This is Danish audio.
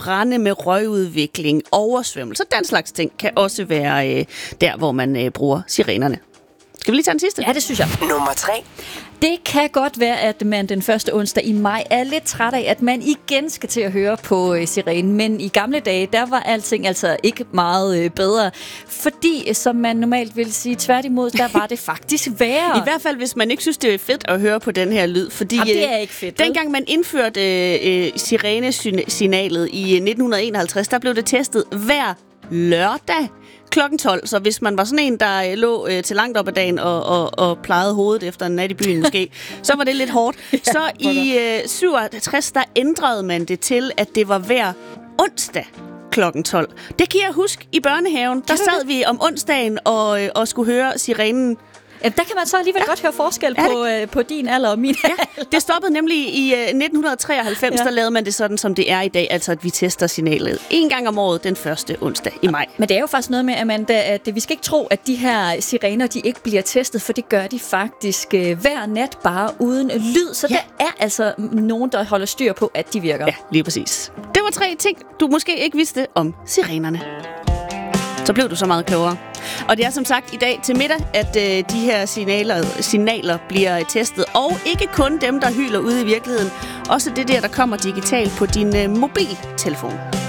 brande med røgudvikling, oversvømmelse. Den slags ting kan også være der, hvor man bruger sirenerne. Skal vi lige tage den sidste? Ja, det synes jeg. Nummer 3. Det kan godt være, at man den første onsdag i maj er lidt træt af, at man igen skal til at høre på sirenen. Men i gamle dage, der var alting altså ikke meget bedre. Fordi, som man normalt vil sige, tværtimod, der var det faktisk værre. I hvert fald, hvis man ikke synes, det er fedt at høre på den her lyd. Fordi det er ikke fedt. Dengang man indførte sirenesignalet i 1951, der blev det testet hver lørdag klokken 12, så hvis man var sådan en, der lå til langt op ad dagen og plejede hovedet efter en nat i byen måske, så var det lidt hårdt. Så i 67, der ændrede man det til, at det var hver onsdag klokken 12. Det kan jeg huske i børnehaven. Der sad vi om onsdagen og skulle høre sirenen. Der kan man så alligevel godt høre forskel på din alder og min alder. Det stoppede nemlig i 1993, der lavede man det sådan, som det er i dag, altså at vi tester signalet en gang om året den første onsdag i maj. Men det er jo faktisk noget med, Amanda, at vi skal ikke tro, at de her sirener, de ikke bliver testet, for det gør de faktisk hver nat bare uden lyd. Så der er altså nogen, der holder styr på, at de virker. Ja, lige præcis. Det var 3 ting, du måske ikke vidste om sirenerne. Så blev du så meget klogere. Og det er som sagt i dag til middag, at de her signaler bliver testet. Og ikke kun dem, der hyler ude i virkeligheden. Også det der kommer digitalt på din mobiltelefon.